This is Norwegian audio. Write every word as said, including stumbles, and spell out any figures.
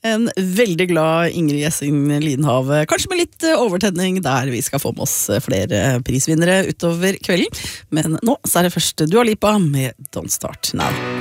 En veldig glad Ingrid Gjessing Lidenhave, kanskje med litt overtenning der vi skal få med oss flere prisvinnere utover kvelden. Men nå så er det først Dua Lipa med Don't Start Now.